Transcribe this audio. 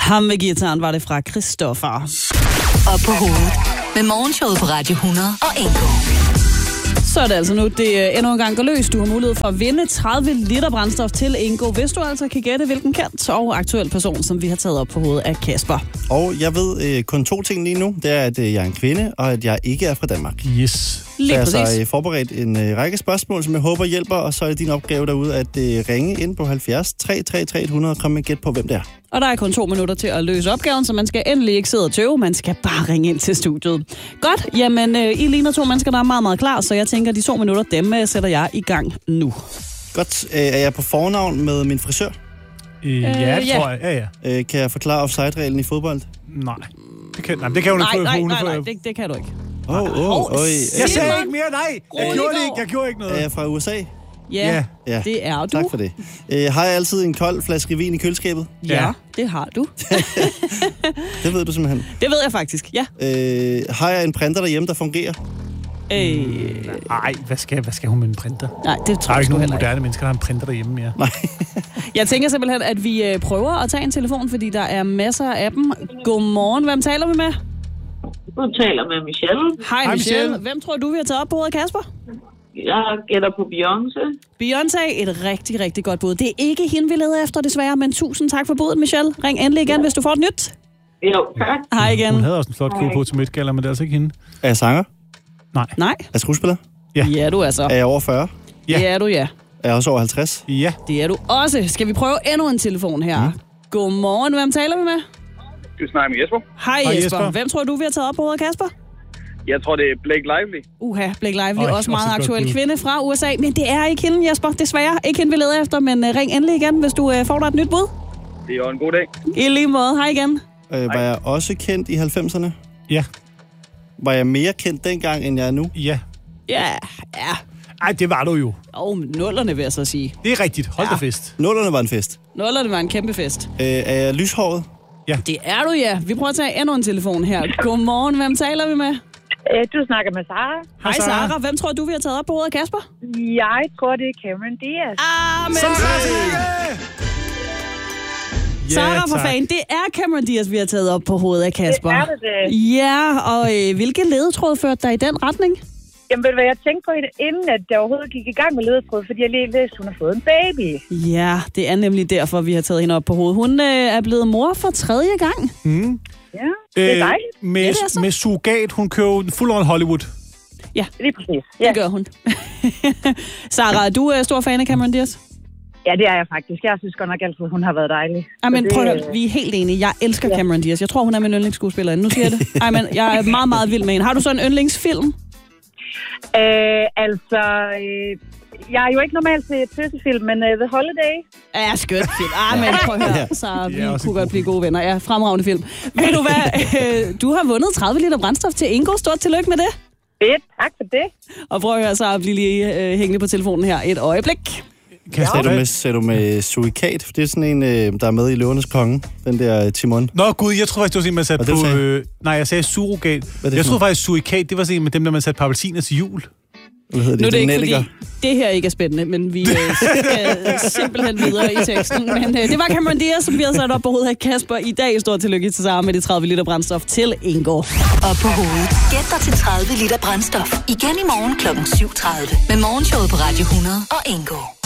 Ham med guitaren var det fra Christoffer. Op på hovedet med Morgenshowet på Radio 100 og Enko. Så er det altså nu, det endnu en gang går løs. Du har mulighed for at vinde 30 liter brændstof til Enko, hvis du altså kan gætte, hvilken kendt og aktuel person, som vi har taget op på hovedet af Kasper. Og jeg ved kun 2 ting lige nu. Det er, at jeg er en kvinde, og at jeg ikke er fra Danmark. Yes. Lige så præcis. jeg har forberedt en række spørgsmål, som jeg håber hjælper, og så er det din opgave derude at ringe ind på 70 333 100 og komme med gæt på, hvem det er. Og der er kun 2 minutter til at løse opgaven, så man skal endelig ikke sidde og tøve. Man skal bare ringe ind til studiet. Godt, jamen I ligner 2 mennesker, der er meget, meget klar, så jeg tænker, de 2 minutter, dem sætter jeg i gang nu. Godt, er jeg på fornavn med min frisør? Ja, det tror jeg. Ja. Kan jeg forklare offside-reglen i fodbold? Nej. Det kan hun ikke. Nej, det kan du ikke. Jeg sagde ikke mere, nej. Jeg gjorde ikke noget. Er jeg fra USA? Ja, det er du. Tak for det. Har jeg altid en kold flaske vin i køleskabet? Ja, det har du. Det ved du simpelthen. Det ved jeg faktisk, ja. Har jeg en printer derhjemme, der fungerer? Nej, hvad skal hun med en printer? Nej, det tror jeg jeg ikke. Der er ikke nogen heller moderne mennesker, der har en printer derhjemme mere. Nej. Jeg tænker simpelthen, at vi prøver at tage en telefon, fordi der er masser af dem. Godmorgen, hvem taler vi med? Du taler med Michelle. Hej Michelle. Hvem tror du, vi har taget op på hovedet, Kasper? Jeg gætter på Beyoncé. Beyoncé, et rigtig, rigtig godt bud. Det er ikke hende, vi leder efter, desværre, men tusind tak for budet, Michelle. Ring endelig igen, hvis du får et nyt. Jo, tak. Hej igen. Hun havde også en flot kjole på til midtgaller, men det er altså ikke hende. Er jeg sanger? Nej. Er jeg skuespiller? Ja. Ja, du er så. Er jeg over 40? Ja. Det er du, ja. Er jeg også over 50? Ja. Det er du også. Skal vi prøve endnu en telefon her? Godmorgen, hvem taler vi med? Du snakker med Jesper. Hej Jesper. Hvem tror du, vi har taget op på hovedet, Kasper? Jeg tror, det er Blake Lively. Blake Lively, også meget aktuel kvinde fra USA. Men det er ikke hende, Jesper. Desværre ikke hende, vi leder efter. Men ring endelig igen, hvis du får dig et nyt bud. Det er jo en god dag. I lige måde. Hej igen. Var jeg også kendt i 90'erne? Ja. Var jeg mere kendt dengang, end jeg er nu? Ja. Ja. Ej, det var du jo. Nullerne vil jeg så sige. Det er rigtigt. Hold da fest. Nullerne var en fest. Nullerne var en kæmpe fest. Er jeg lyshåret? Ja. Det er du, ja. Vi prøver at tage endnu en telefon her. Godmorgen, hvem taler vi med? Du snakker med Sara. Hej Sara. Hvem tror du, vi har taget op på hovedet, Kasper? Jeg tror, det er Cameron Diaz. Men Sara for fan, det er Cameron Diaz, vi har taget op på hovedet af Kasper. Det er det. Ja, og hvilke ledetråd førte dig i den retning? Jamen, ved du hvad, jeg tænkte på det, inden at jeg overhovedet gik i gang med ledetråd, fordi jeg lige læste, hun har fået en baby. Ja, det er nemlig derfor, vi har taget hende op på hovedet. Hun er blevet mor for 3. gang. Ja, det er dejligt. Med surrogat, hun kører full on Hollywood. Ja, lige præcis. Ja. Det gør hun. Sara, er du stor fan af Cameron Diaz? Ja, det er jeg faktisk. Jeg synes godt nok altid, hun har været dejlig. Men prøv at vi er helt enige. Jeg elsker Cameron Diaz. Jeg tror, hun er min yndlingsskuespiller. Nu siger jeg det. Men jeg er meget, meget vild med hende. Har du så en yndlingsfilm? Jeg er jo ikke normalt til tøsefilm, men The Holiday. Ja, skønt film. Men prøv at høre, så vi kunne godt blive gode venner. Ja, fremragende film. Ved du hvad? Du har vundet 30 liter brændstof til Enko. Stort tillykke med det. Fedt, tak for det. Og prøv at høre, så blive lige hængende på telefonen her et øjeblik. Ser du med surikat? Det er sådan en, der er med i Løvernes Konge. Den der Timon. Nå gud, jeg tror faktisk, det var sådan, man satte på... nej, jeg sagde surrogat. Jeg troede faktisk, surikat, det var sådan med dem, der man satte på appelsiner til jul. Hvad hedder det? Nu er det ikke, fordi det her ikke er spændende, men vi skal simpelthen videre i teksten. Men det var Cameron Diaz, som vi har sat op på hovedet af Kasper i dag. Stort tillykke til Sara med de 30 liter brændstof til Enko. Op på hovedet. Gæt dig til 30 liter brændstof. Igen i morgen kl. 7:30. Med Morgenshowet på Radio 100 og Enko.